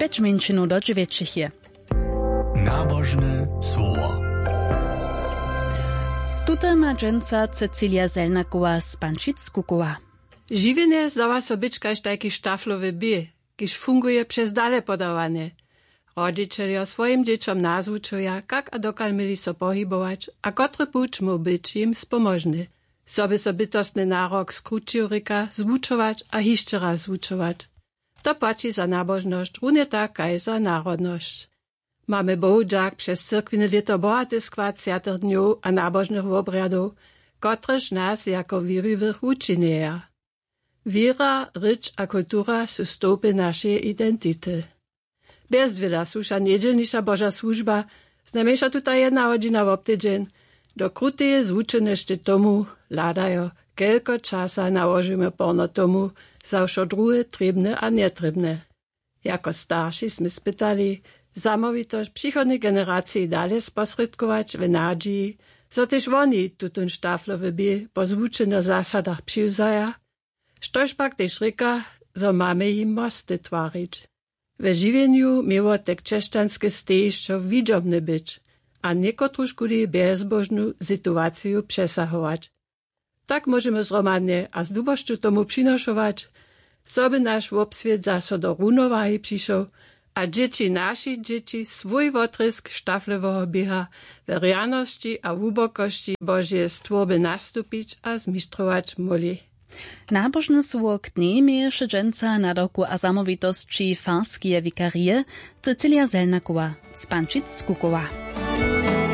5 minut do 9 je. Nabożne słowo. Tutaj ma dżęca Cecilia Zelnakowa z Pančic-Kukowa. Žiwienie zdawa so być kaž taki štaflowy by, kiż funguje przez dale podawane. Rodziciele swoim dzieciom nazwučuja, jak a dokal mieli so pohybować, a kotry puć mu być im spomożny. Soby so bytostny narok skrócił ryka, zwučować a jeszcze raz zwučować. To płaci za nabożność, równie tak jak za narodność. Mamy bohudżak przez cyrkwiny lito bohaty skład siatych dniów a nabożnych obrядów, kotryż nas jako wierywych uczynieja. Wiera, rycz a kultura są stopy naszej identity. Bez dwila susza niedzielnisza Boża służba, znajmniejsza tutaj 1 godzina w tydzień. Do kruteje zwučene šte tomu ladajo, kelko časa nałożymy porno tomu, za wszo druhe trebne a netrebne. Jako starsi sme spytali, zamovitość przychodnej generacji dalej sposredkować w nadzieji, so też oni tutun štaflowy by po zwučenych zasadach přiwzaja, štož pak też ryka, so mamy im mosty twarić. We żywieniu miało tak krzeszczanskie stejšćo widząbne być, a niekotru škuli bezbožnú sytuaciju przesahować. Tak możemy zromadnie a z duboszczu tomu przynoszować, so by nasz obswiet zaso do równowahy přišł, a nasi dzieci swój wotrysk štaflowego bieha w rjaności a wubokości Božie stworby nastupić a zmistrować moli. Nabożne słowo k dnie jeszcze dżęca na doku a zamovitości farskie wikarie Cecilia Zelnakowa z Pančic-Kukowa.